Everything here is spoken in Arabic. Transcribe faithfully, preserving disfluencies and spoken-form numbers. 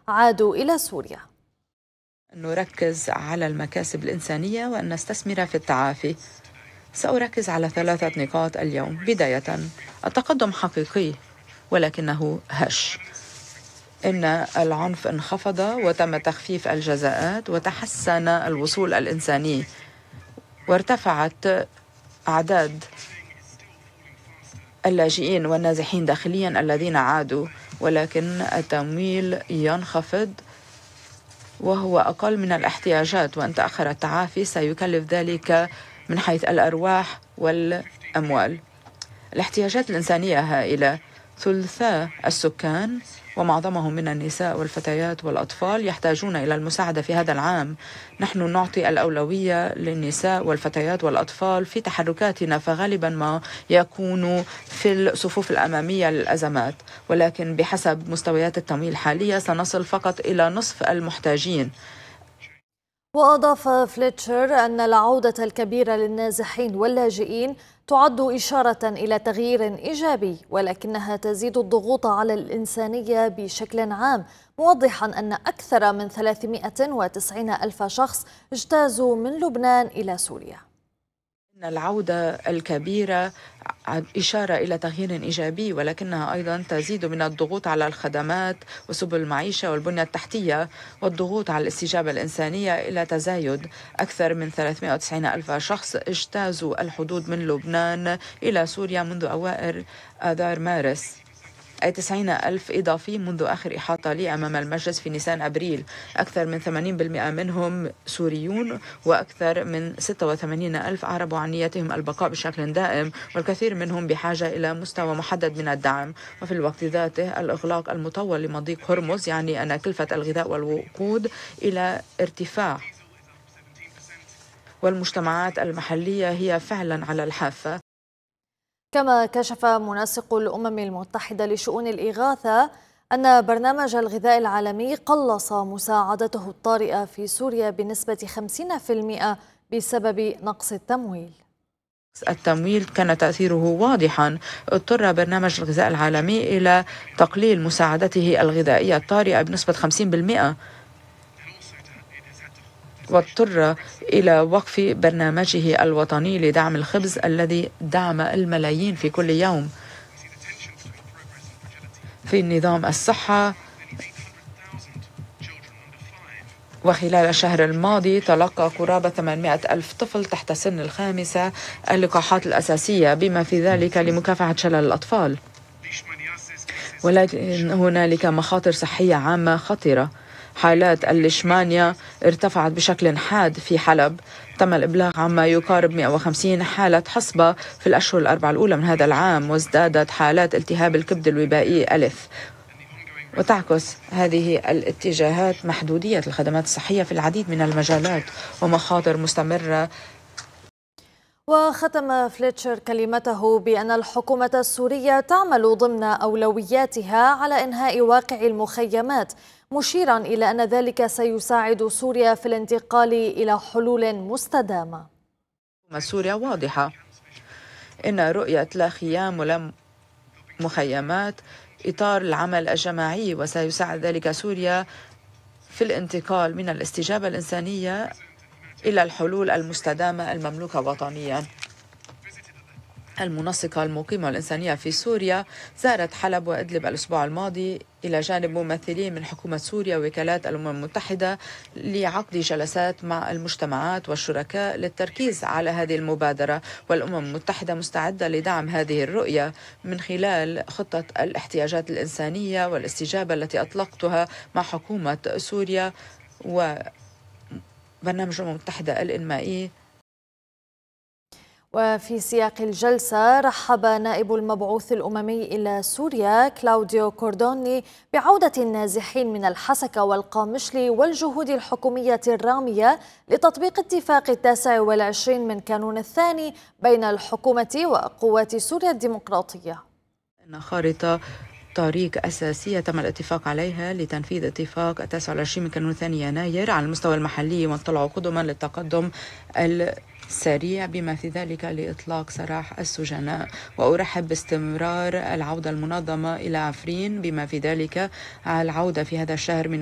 عادوا إلى سوريا. أن نركز على المكاسب الإنسانية وأن نستثمر في التعافي. سأركز على ثلاثة نقاط اليوم. بداية، التقدم حقيقي ولكنه هش. إن العنف انخفض وتم تخفيف الجزاءات وتحسن الوصول الإنساني وارتفعت أعداد اللاجئين والنازحين داخليا الذين عادوا، ولكن التمويل ينخفض وهو أقل من الاحتياجات، وأن تأخر التعافي سيكلف ذلك من حيث الأرواح والأموال. الاحتياجات الإنسانية هائلة. ثلثاء السكان ومعظمهم من النساء والفتيات والأطفال يحتاجون إلى المساعدة في هذا العام. نحن نعطي الأولوية للنساء والفتيات والأطفال في تحركاتنا، فغالبا ما يكونوا في الصفوف الأمامية للأزمات، ولكن بحسب مستويات التمويل الحالية سنصل فقط إلى نصف المحتاجين. وأضاف فليتشر أن العودة الكبيرة للنازحين واللاجئين تعد إشارة إلى تغيير إيجابي، ولكنها تزيد الضغوط على الإنسانية بشكل عام، موضحا أن أكثر من ثلاثمائة وتسعين ألف شخص اجتازوا من لبنان إلى سوريا. إن العودة الكبيرة إشارة إلى تغيير إيجابي، ولكنها أيضا تزيد من الضغوط على الخدمات وسبل المعيشة والبنية التحتية، والضغوط على الاستجابة الإنسانية إلى تزايد. أكثر من ثلاثمائة وتسعين ألف شخص اجتازوا الحدود من لبنان إلى سوريا منذ أوائل آذار مارس، أي تسعين ألف إضافي منذ آخر إحاطة لي أمام المجلس في نيسان أبريل. أكثر من ثمانين بالمئة منهم سوريون، وأكثر من ستة وثمانين ألف أعربوا عن نيتهم البقاء بشكل دائم، والكثير منهم بحاجة إلى مستوى محدد من الدعم. وفي الوقت ذاته الإغلاق المطول لمضيق هرمز يعني أن كلفة الغذاء والوقود إلى ارتفاع، والمجتمعات المحلية هي فعلا على الحافة. كما كشف منسق الأمم المتحدة لشؤون الإغاثة أن برنامج الغذاء العالمي قلص مساعدته الطارئة في سوريا بنسبة خمسين بالمئة بسبب نقص التمويل. التمويل كان تأثيره واضحا. اضطر برنامج الغذاء العالمي إلى تقليل مساعدته الغذائية الطارئة بنسبة خمسين بالمئة، واضطر إلى وقف برنامجه الوطني لدعم الخبز الذي دعم الملايين في كل يوم. في نظام الصحة، وخلال الشهر الماضي تلقى قرابة ثمانمائة ألف طفل تحت سن الخامسة اللقاحات الأساسية، بما في ذلك لمكافحة شلل الأطفال. ولكن هنالك مخاطر صحية عامة خطرة. حالات الليشمانيا ارتفعت بشكل حاد في حلب. تم الإبلاغ عما يقارب مئة وخمسين حالة حصبة في الأشهر الأربعة الأولى من هذا العام، وازدادت حالات التهاب الكبد الوبائي ألف. وتعكس هذه الاتجاهات محدودية الخدمات الصحية في العديد من المجالات ومخاطر مستمرة. وختم فليتشر كلمته بأن الحكومة السورية تعمل ضمن أولوياتها على إنهاء واقع المخيمات، مشيرا إلى أن ذلك سيساعد سوريا في الانتقال إلى حلول مستدامة. سوريا واضحة. إن رؤية لا خيام ولا مخيمات إطار العمل الجماعي، وسيساعد ذلك سوريا في الانتقال من الاستجابة الإنسانية إلى الحلول المستدامة المملوكة وطنيا. المنسقة المقيمة الإنسانية في سوريا زارت حلب وإدلب الأسبوع الماضي إلى جانب ممثلين من حكومة سوريا ووكالات الأمم المتحدة لعقد جلسات مع المجتمعات والشركاء للتركيز على هذه المبادرة. والأمم المتحدة مستعدة لدعم هذه الرؤية من خلال خطة الاحتياجات الإنسانية والاستجابة التي أطلقتها مع حكومة سوريا وبرنامج الأمم المتحدة الإنمائي. وفي سياق الجلسة رحب نائب المبعوث الأممي إلى سوريا كلاوديو كوردوني بعودة النازحين من الحسكة والقامشلي والجهود الحكومية الرامية لتطبيق اتفاق التاسع والعشرين من كانون الثاني بين الحكومة وقوات سوريا الديمقراطية. إن خارطة طريق أساسية تم الاتفاق عليها لتنفيذ اتفاق التاسع والعشرين من كانون الثاني يناير على المستوى المحلي، وانطلعوا قدما للتقدم السريع بما في ذلك لإطلاق سراح السجناء. وأرحب باستمرار العودة المنظمة إلى عفرين بما في ذلك العودة في هذا الشهر من